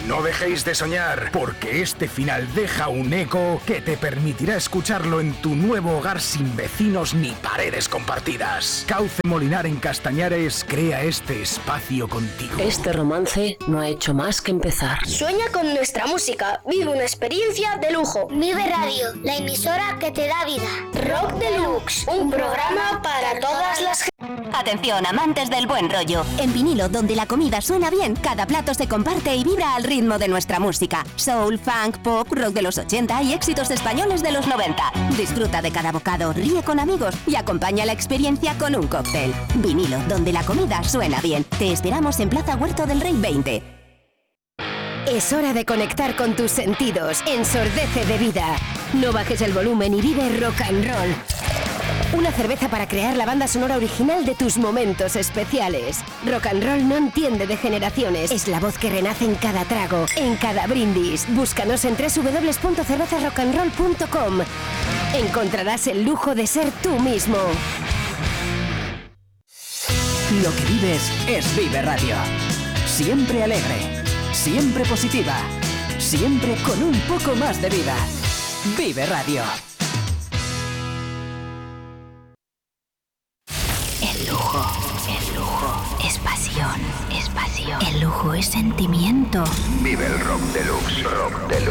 No dejéis de soñar, porque este final deja un eco que te permitirá escucharlo en tu nuevo hogar sin vecinos ni paredes compartidas. Cauce Molinar en Castañares crea este espacio contigo. Este romance no ha hecho más que empezar. Sueña con nuestra música, vive una experiencia de lujo. Vive Radio, la emisora que te da vida. Rock Deluxe, un programa para todas las... Atención, amantes del buen rollo. En vinilo, donde la comida suena bien, cada plato se comparte y vibra al ritmo de nuestra música. Soul, funk, pop, rock de los 80 y éxitos españoles de los 90. Disfruta de cada bocado, ríe con amigos y acompaña la experiencia con un cóctel. Vinilo, donde la comida suena bien. Te esperamos en Plaza Huerto del Rey 20. Es hora de conectar con tus sentidos. Ensordece de vida. No bajes el volumen y vive rock and roll. Una cerveza para crear la banda sonora original de tus momentos especiales. Rock and roll no entiende de generaciones. Es la voz que renace en cada trago, en cada brindis. Búscanos en www.cervezasrockandroll.com. Encontrarás el lujo de ser tú mismo. Lo que vives es Vive Radio. Siempre alegre, siempre positiva, siempre con un poco más de vida. Vive Radio. El lujo es pasión, es pasión. El lujo es sentimiento. Vive el Rock Deluxe, Rock Deluxe.